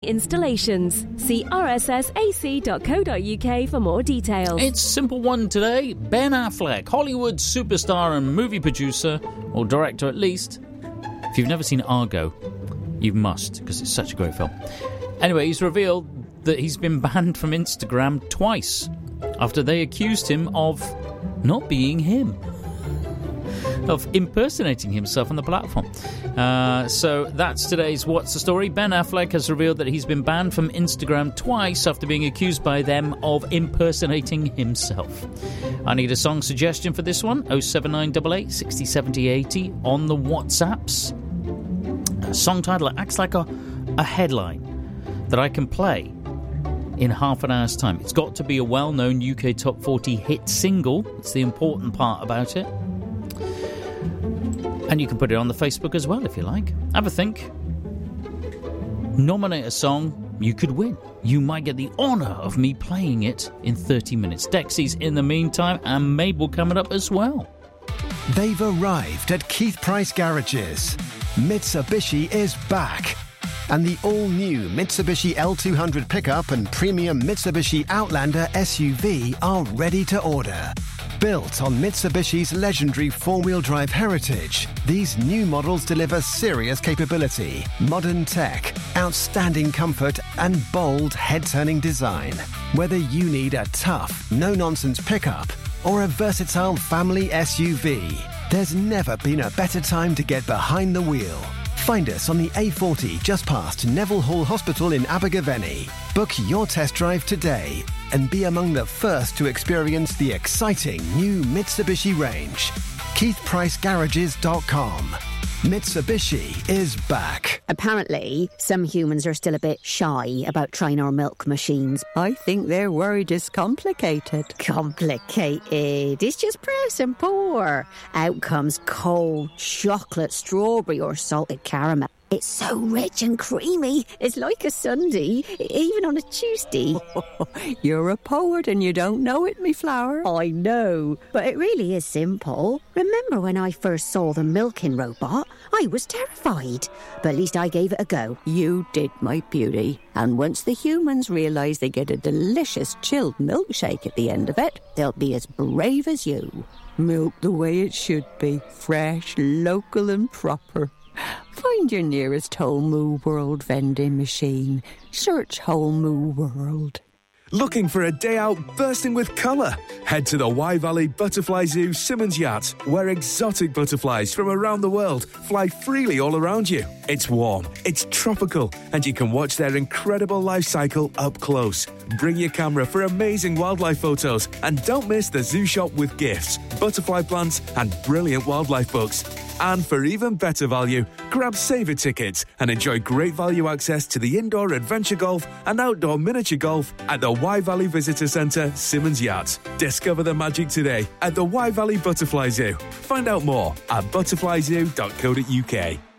Installations. See rssac.co.uk for more details. It's simple one today. Ben Affleck, Hollywood superstar and movie producer, or director at least. If you've never seen Argo, you must, because it's such a great film. Anyway, he's revealed that he's been banned from Instagram twice after they accused him of not being him, of impersonating himself on the platform. So that's today's What's the Story. Ben Affleck has revealed that he's been banned from Instagram twice after being accused by them of impersonating himself. I need a song suggestion for this one. 07988 60 70 80 on the WhatsApps. A song title that acts like a headline that I can play in half an hour's time. It's got to be a well-known UK Top 40 hit single. It's the important part about it. And you can put it on the Facebook as well if you like. Have a think. Nominate a song, you could win. You might get the honour of me playing it in 30 minutes. Dexy's in the meantime, and Mabel coming up as well. They've arrived at Keith Price Garages. Mitsubishi is back. And the all-new Mitsubishi L200 pickup and premium Mitsubishi Outlander SUV are ready to order. Built on Mitsubishi's legendary four-wheel drive heritage, these new models deliver serious capability, modern tech, outstanding comfort, and bold head-turning design. Whether you need a tough, no-nonsense pickup or a versatile family SUV, there's never been a better time to get behind the wheel. Find us on the A40 just past Neville Hall Hospital in Abergavenny. Book your test drive today and be among the first to experience the exciting new Mitsubishi range. KeithPriceGarages.com. Mitsubishi is back. Apparently, some humans are still a bit shy about trying our milk machines. I think their word is complicated. Complicated? It's just press and pour. Out comes cold chocolate, strawberry or salted caramel. It's so rich and creamy. It's like a sundae, even on a Tuesday. You're a poet and you don't know it, me flower. I know, but it really is simple. Remember when I first saw the milking robot? I was terrified, but at least I gave it a go. You did, my beauty. And once the humans realise they get a delicious chilled milkshake at the end of it, they'll be as brave as you. Milk the way it should be. Fresh, local and proper. Find your nearest Whole Moo World vending machine. Search Whole Moo World. Looking for a day out bursting with colour? Head to the Wye Valley Butterfly Zoo Simmons Yacht, where exotic butterflies from around the world fly freely all around you. It's warm, it's tropical, and you can watch their incredible life cycle up close. Bring your camera for amazing wildlife photos, and don't miss the zoo shop with gifts, butterfly plants, and brilliant wildlife books. And for even better value, grab saver tickets and enjoy great value access to the indoor adventure golf and outdoor miniature golf at the Wye Valley Visitor Centre, Simmons Yacht. Discover the magic today at the Wye Valley Butterfly Zoo. Find out more at butterflyzoo.co.uk.